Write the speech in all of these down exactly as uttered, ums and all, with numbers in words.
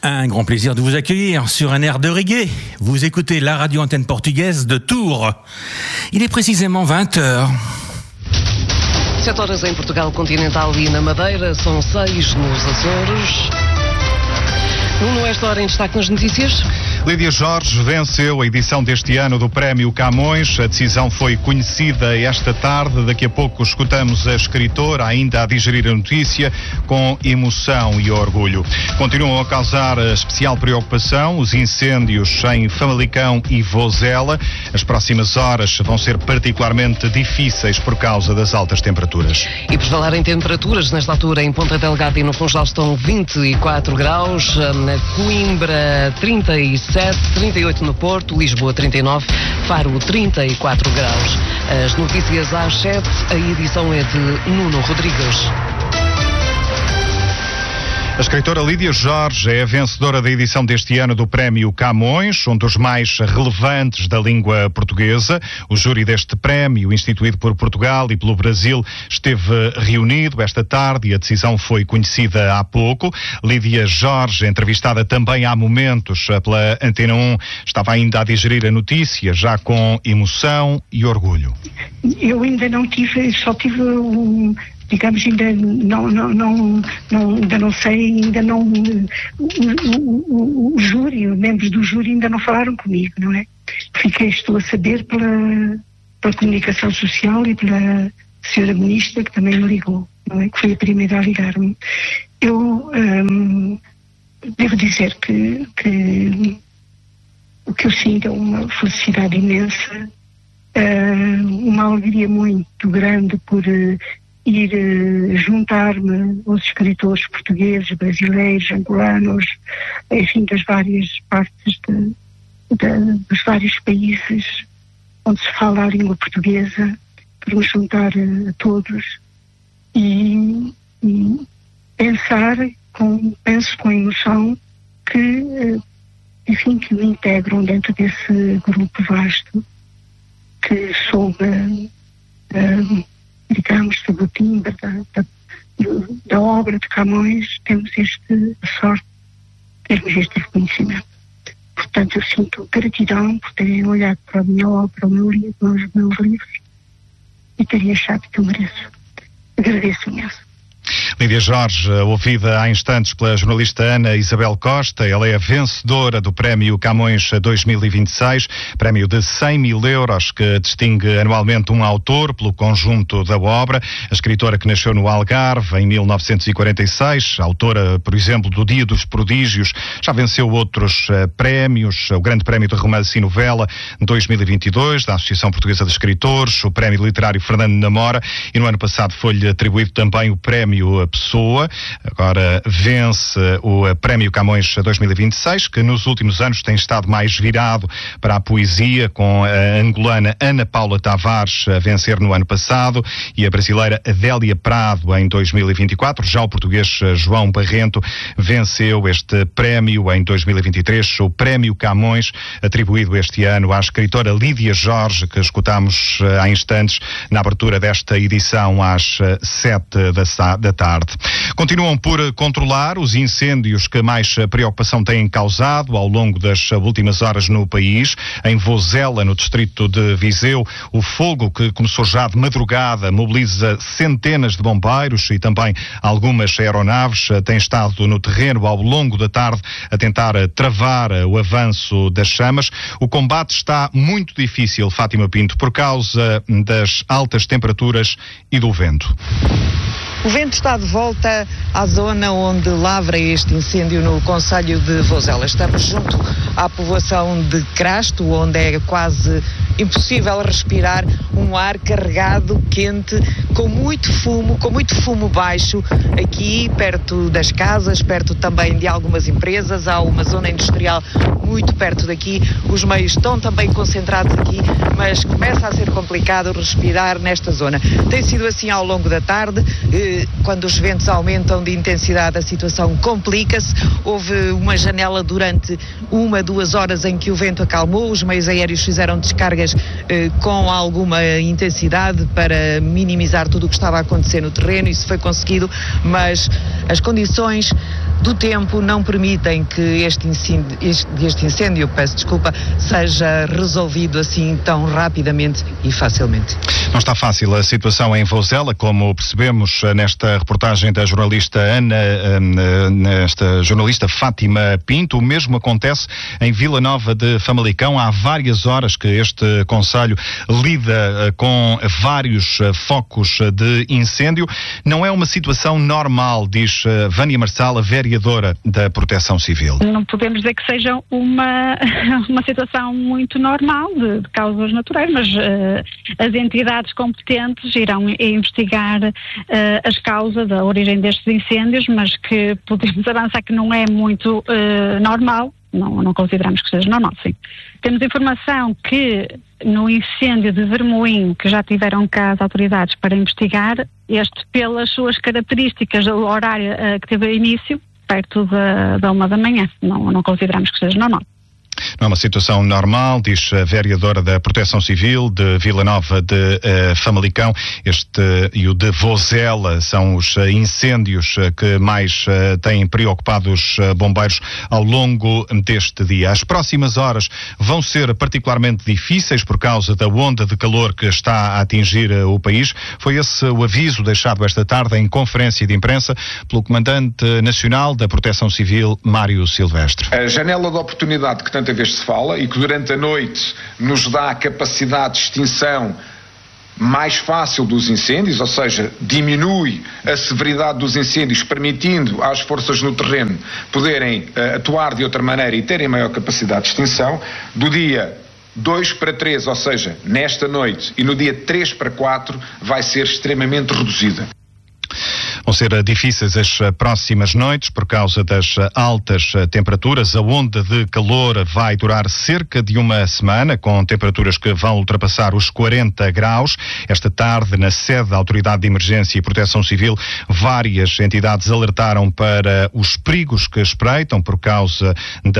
Un grand plaisir de vous accueillir sur un air de reggae. Vous écoutez la radio antenne portugaise de Tours. Il est précisément vingt heures. sete horas em Portugal continental e na Madeira, são seis nos Açores. Nuno, esta hora em destaque nas notícias. Lídia Jorge venceu a edição deste ano do Prémio Camões. A decisão foi conhecida esta tarde. Daqui a pouco escutamos a escritora ainda a digerir a notícia com emoção e orgulho. Continuam a causar especial preocupação os incêndios em Famalicão e Vozela. As próximas horas vão ser particularmente difíceis por causa das altas temperaturas. E por falar em temperaturas, nesta altura em Ponta Delgada e no Funchal estão vinte e quatro graus, na Coimbra trinta e sete, trinta e oito no Porto, Lisboa trinta e nove, Faro trinta e quatro graus. As notícias às sete, a edição é de Nuno Rodrigues. A escritora Lídia Jorge é a vencedora da edição deste ano do Prémio Camões, um dos mais relevantes da língua portuguesa. O júri deste prémio, instituído por Portugal e pelo Brasil, esteve reunido esta tarde e a decisão foi conhecida há pouco. Lídia Jorge, entrevistada também há momentos pela Antena um, estava ainda a digerir a notícia, já com emoção e orgulho. Eu ainda não tive, só tive um... digamos, ainda não, não, não, não, ainda não sei, ainda não, o, o, o, o júri, os membros do júri ainda não falaram comigo, não é? Fiquei, estou a saber pela, pela comunicação social e pela senhora ministra que também me ligou, não é? Que foi a primeira a ligar-me. Eu hum, devo dizer que, que o que eu sinto é uma felicidade imensa, hum, uma alegria muito grande por uh, ir uh, juntar-me aos escritores portugueses, brasileiros, angolanos, enfim, das várias partes de, de, dos vários países onde se fala a língua portuguesa, para me juntar a, a todos e, e pensar, com, penso com emoção que, uh, enfim, que me integram dentro desse grupo vasto que soube uh, digamos, do timbre da, da, da obra de Camões, temos este, a sorte de termos este reconhecimento. Portanto, eu sinto gratidão por terem olhado para a minha obra, o meu livro, os meus livros, e terem achado que eu mereço. Agradeço imenso. Lídia Jorge, ouvida há instantes pela jornalista Ana Isabel Costa, ela é a vencedora do Prémio Camões dois mil e vinte e seis, prémio de cem mil euros que distingue anualmente um autor pelo conjunto da obra. A escritora que nasceu no Algarve em mil novecentos e quarenta e seis, autora, por exemplo, do Dia dos Prodígios, já venceu outros uh, prémios, o Grande Prémio de Romance e Novela dois mil e vinte e dois, da Associação Portuguesa de Escritores, o Prémio Literário Fernando Namora, e no ano passado foi-lhe atribuído também o Prémio Pessoa. Agora vence o Prémio Camões dois mil e vinte e seis, que nos últimos anos tem estado mais virado para a poesia, com a angolana Ana Paula Tavares a vencer no ano passado e a brasileira Adélia Prado em dois mil e vinte e quatro. Já o português João Barrento venceu este prémio em dois mil e vinte e três, o Prémio Camões, atribuído este ano à escritora Lídia Jorge, que escutámos há instantes na abertura desta edição às sete da tarde. Continuam por controlar os incêndios que mais preocupação têm causado ao longo das últimas horas no país. Em Vozela, no distrito de Viseu, o fogo, que começou já de madrugada, mobiliza centenas de bombeiros e também algumas aeronaves. Tem estado no terreno ao longo da tarde a tentar travar o avanço das chamas. O combate está muito difícil, Fátima Pinto, por causa das altas temperaturas e do vento. O vento está de volta à zona onde lavra este incêndio no concelho de Vozela. Estamos junto à povoação de Crasto, onde é quase impossível respirar um ar carregado, quente, com muito fumo, com muito fumo baixo, aqui perto das casas, perto também de algumas empresas. Há uma zona industrial muito perto daqui. Os meios estão também concentrados aqui, mas começa a ser complicado respirar nesta zona. Tem sido assim ao longo da tarde. Quando os ventos aumentam de intensidade, a situação complica-se. Houve uma janela durante uma, duas horas em que o vento acalmou. Os meios aéreos fizeram descargas eh, com alguma intensidade para minimizar tudo o que estava a acontecer no terreno. Isso foi conseguido, mas as condições do tempo não permitem que este incêndio, este, este incêndio, peço desculpa, seja resolvido assim tão rapidamente e facilmente. Não está fácil a situação em Vozela, como percebemos nesta reportagem da jornalista Ana, nesta jornalista Fátima Pinto. O mesmo acontece em Vila Nova de Famalicão. Há várias horas que este concelho lida com vários focos de incêndio. Não é uma situação normal, diz Vânia Marçal, a vereadora da Proteção Civil. Não podemos dizer que seja uma, uma situação muito normal de, de causas naturais, mas uh, as entidades competentes irão investigar uh, as causas, a origem destes incêndios, mas que podemos avançar que não é muito uh, normal. Não, não consideramos que seja normal, sim. Temos informação que no incêndio de Vermoim, que já tiveram cá as autoridades para investigar, este pelas suas características, o horário uh, que teve início, perto da, da uma da manhã. Não, não consideramos que seja normal. Não é uma situação normal, diz a vereadora da Proteção Civil de Vila Nova de uh, Famalicão. Este uh, e o de Vozela são os uh, incêndios uh, que mais uh, têm preocupado os uh, bombeiros ao longo deste dia. As próximas horas vão ser particularmente difíceis por causa da onda de calor que está a atingir uh, o país. Foi esse o aviso deixado esta tarde em conferência de imprensa pelo Comandante Nacional da Proteção Civil, Mário Silvestre. A janela de oportunidade que tanta vez se fala e que durante a noite nos dá a capacidade de extinção mais fácil dos incêndios, ou seja, diminui a severidade dos incêndios, permitindo às forças no terreno poderem uh, atuar de outra maneira e terem maior capacidade de extinção, do dia dois para três, ou seja, nesta noite, e no dia três para quatro, vai ser extremamente reduzida. Vão ser difíceis as próximas noites por causa das altas temperaturas. A onda de calor vai durar cerca de uma semana, com temperaturas que vão ultrapassar os quarenta graus. Esta tarde, na sede da Autoridade de Emergência e Proteção Civil, várias entidades alertaram para os perigos que espreitam por causa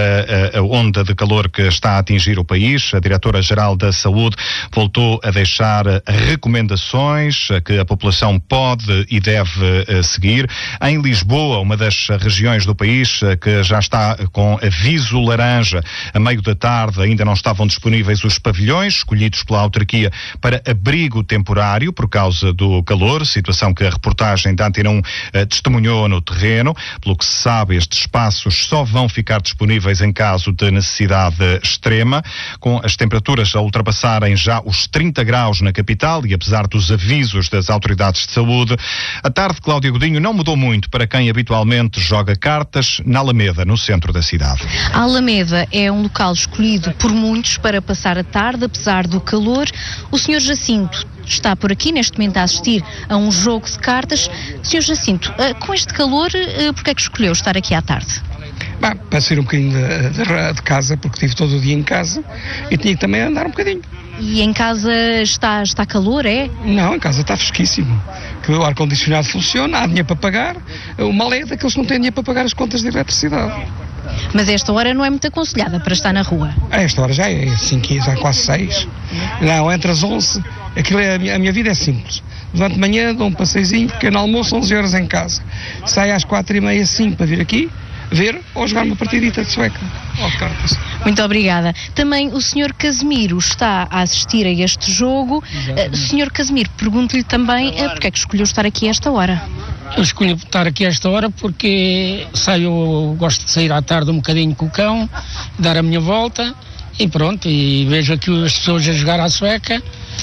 da uh, onda de calor que está a atingir o país. A Diretora-Geral da Saúde voltou a deixar recomendações que a população pode e deve seguir. Em Lisboa, uma das regiões do país que já está com aviso laranja, a meio da tarde ainda não estavam disponíveis os pavilhões escolhidos pela autarquia para abrigo temporário por causa do calor, situação que a reportagem da Antena um eh, testemunhou no terreno. Pelo que se sabe, estes espaços só vão ficar disponíveis em caso de necessidade extrema, com as temperaturas a ultrapassarem já os trinta graus na capital e apesar dos avisos das autoridades de saúde, a tarde, Cláudia Godinho, não mudou muito para quem habitualmente joga cartas na Alameda, no centro da cidade. A Alameda é um local escolhido por muitos para passar a tarde, apesar do calor. O senhor Jacinto está por aqui neste momento a assistir a um jogo de cartas. senhor Jacinto, com este calor, por que é que escolheu estar aqui à tarde? Bah, para sair um bocadinho de, de, de casa, porque estive todo o dia em casa e tinha que também andar um bocadinho. E em casa está, está calor, é? Não, em casa está fresquíssimo. Que o ar-condicionado funciona, há dinheiro para pagar. O mal é daqueles que não têm dinheiro para pagar as contas de eletricidade. Mas esta hora não é muito aconselhada para estar na rua? A esta hora já é cinco, já é quase seis. Não, entre as onze, aquilo é, a, minha, a minha vida é simples. Durante a manhã dou um passeiozinho, pequeno almoço, onze horas em casa. Saio às quatro e meia, cinco para vir aqui, ver ou jogar uma partidita de sueca ou de cartas. Muito obrigada. Também o senhor Casimiro está a assistir a este jogo. Uh, senhor Casimiro, pergunto-lhe também uh, porque é que escolheu estar aqui a esta hora? Eu escolhi estar aqui a esta hora porque saio, gosto de sair à tarde um bocadinho com o cão, dar a minha volta e pronto, e vejo aqui as pessoas a jogar à sueca.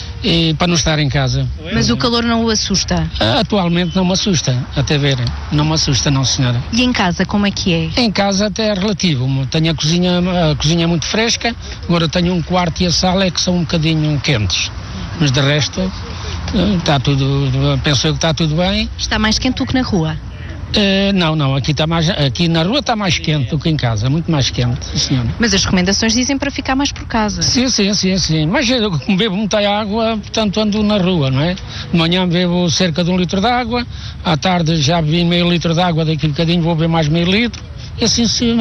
E para não estar em casa. Mas o calor não o assusta? Atualmente não me assusta, até ver. Não me assusta, não, senhora. E em casa, como é que é? Em casa até é relativo. Tenho a cozinha, a cozinha é muito fresca, agora tenho um quarto e a sala é que são um bocadinho quentes. Mas de resto, está tudo, penso eu que está tudo bem. Está mais quente do que na rua? Uh, não, não, aqui, está mais, aqui na rua está mais quente do que em casa, muito mais quente, senhora. Mas as recomendações dizem para ficar mais por casa. Sim, sim, sim, sim. Mas eu bebo muita água, portanto ando na rua, não é? De manhã bebo cerca de um litro de água, à tarde já bebi meio litro de água, daqui a bocadinho vou beber mais meio litro, e assim sucessivamente.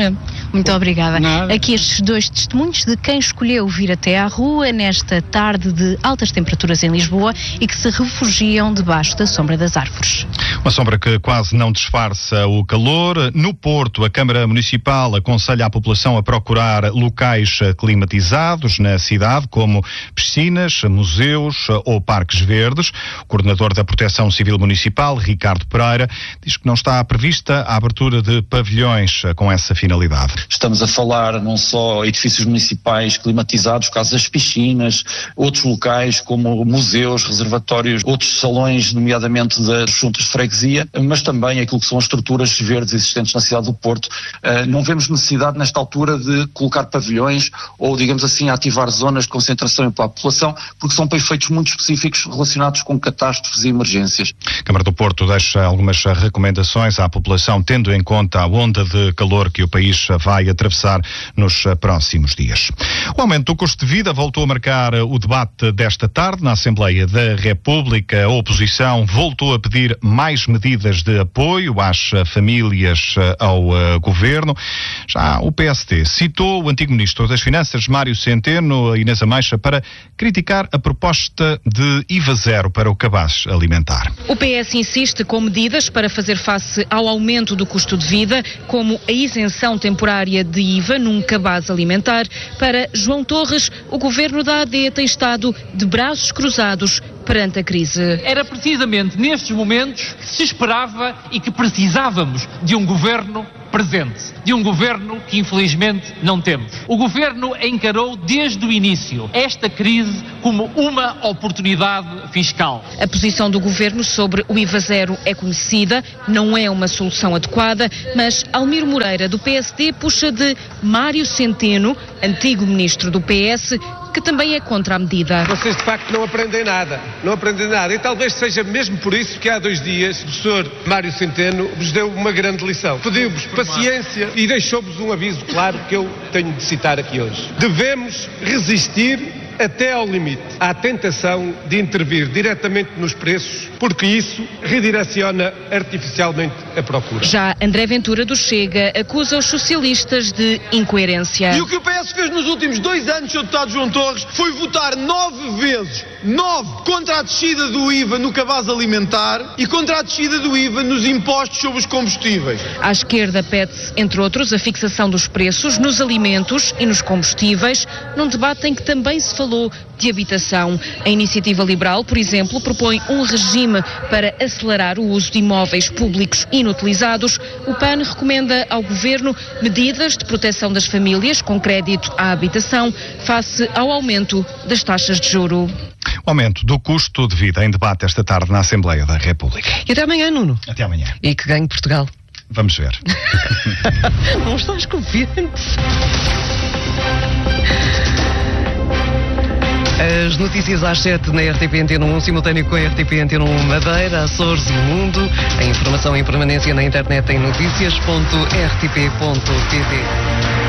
Muito obrigada. Nada. Aqui estes dois testemunhos de quem escolheu vir até à rua nesta tarde de altas temperaturas em Lisboa e que se refugiam debaixo da sombra das árvores. Uma sombra que quase não disfarça o calor. No Porto, a Câmara Municipal aconselha a população a procurar locais climatizados na cidade, como piscinas, museus ou parques verdes. O coordenador da Proteção Civil Municipal, Ricardo Pereira, diz que não está prevista a abertura de pavilhões com essa finalidade. Estamos a falar não só edifícios municipais climatizados, caso das piscinas, outros locais como museus, reservatórios, outros salões, nomeadamente das juntas de freguesia, mas também aquilo que são as estruturas verdes existentes na cidade do Porto. Uh, não vemos necessidade nesta altura de colocar pavilhões ou, digamos assim, ativar zonas de concentração para a população, porque são para efeitos muito específicos relacionados com catástrofes e emergências. A Câmara do Porto deixa algumas recomendações à população, tendo em conta a onda de calor que o país vai atravessar nos próximos dias. O aumento do custo de vida voltou a marcar o debate desta tarde na Assembleia da República. A oposição voltou a pedir mais medidas de apoio às famílias, ao uh, governo. Já o P S D citou o antigo Ministro das Finanças, Mário Centeno, Inês Ameixa, para criticar a proposta de I V A zero para o cabaz alimentar. O P S insiste com medidas para fazer face ao aumento do custo de vida, como a isenção temporária de I V A num cabaz alimentar. Para João Torres, o governo da A D tem estado de braços cruzados perante a crise. Era precisamente nestes momentos que se esperava e que precisávamos de um governo presente, de um governo que infelizmente não temos. O governo encarou desde o início esta crise como uma oportunidade fiscal. A posição do governo sobre o I V A zero é conhecida, não é uma solução adequada, mas Almiro Moreira, do P S D, puxa de Mário Centeno, antigo ministro do P S, que também é contra a medida. Vocês de facto não aprendem nada, não aprendem nada, e talvez seja mesmo por isso que há dois dias o professor Mário Centeno vos deu uma grande lição. Pediu-vos paciência e deixou-vos um aviso claro que eu tenho de citar aqui hoje. Devemos resistir até ao limite à tentação de intervir diretamente nos preços, porque isso redireciona artificialmente a procura. Já André Ventura do Chega acusa os socialistas de incoerência. E o que o P S fez nos últimos dois anos, senhor deputado João Torres, foi votar nove vezes, nove, contra a descida do I V A no cabaz alimentar e contra a descida do I V A nos impostos sobre os combustíveis. À esquerda pede-se, entre outros, a fixação dos preços nos alimentos e nos combustíveis, num debate em que também se falou de habitação. A Iniciativa Liberal, por exemplo, propõe um regime para acelerar o uso de imóveis públicos inutilizados. O P A N recomenda ao Governo medidas de proteção das famílias com crédito à habitação face ao aumento das taxas de juro. O aumento do custo de vida em debate esta tarde na Assembleia da República. E até amanhã, Nuno. Até amanhã. E que ganhe Portugal. Vamos ver. Não estás confiante? As notícias às sete na R T P Antena um, simultâneo com a R T P Antena um Madeira, Açores e Mundo. A informação em permanência na internet em notícias ponto r t p ponto p t.